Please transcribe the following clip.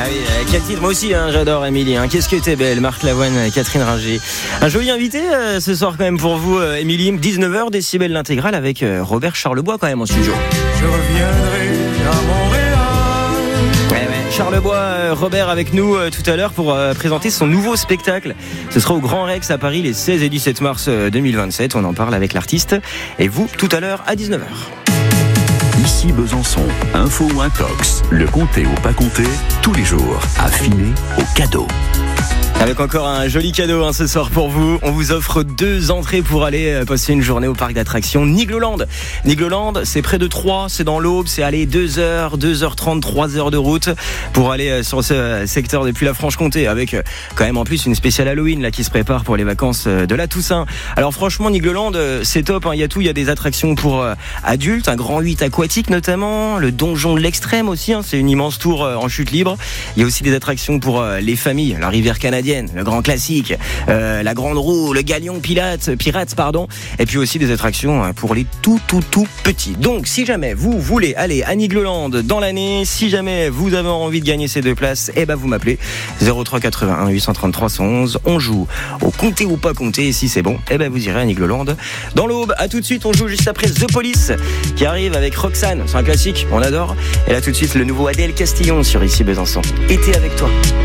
Ah oui, quel titre, moi aussi j'adore Émilie, qu'est-ce que t'es belle, Marc Lavoine, Catherine Ringer. Un joli invité ce soir quand même pour vous Émilie, 19h, Décibel l'intégrale avec Robert Charlebois quand même en studio. Je reviendrai à Montréal. Charlebois, Robert avec nous tout à l'heure pour présenter son nouveau spectacle. Ce sera au Grand Rex à Paris les 16 et 17 mars 2027, on en parle avec l'artiste. Et vous, tout à l'heure à 19h. Ici Besançon, info ou intox, le compter ou pas compter, tous les jours, affiné au cadeau. Avec encore un joli cadeau ce soir pour vous. On vous offre 2 entrées pour aller passer une journée au parc d'attractions Nigloland. Nigloland, c'est près de Troyes, c'est dans l'Aube, c'est aller 2h, 2h30, 3h de route pour aller sur ce secteur depuis la Franche-Comté avec quand même en plus une spéciale Halloween là qui se prépare pour les vacances de la Toussaint. Alors franchement Nigloland, c'est top, il y a tout, il y a des attractions pour adultes, un grand 8 aquatique notamment, le donjon de l'extrême aussi, c'est une immense tour en chute libre. Il y a aussi des attractions pour les familles, la rivière canadienne, le grand classique, la grande roue, le galion pirate, et puis aussi des attractions pour les tout petits. Donc si jamais vous voulez aller à Nigloland dans l'année, si jamais vous avez envie de gagner ces 2 places, vous m'appelez 03 81 833 111. On joue au compter ou pas compter, et si c'est bon, vous irez à Nigloland dans l'Aube. À tout de suite, on joue juste après The Police qui arrive avec Roxane, c'est un classique, on adore. Et là tout de suite le nouveau Adèle Castillon sur Ici Besançon. Été avec toi.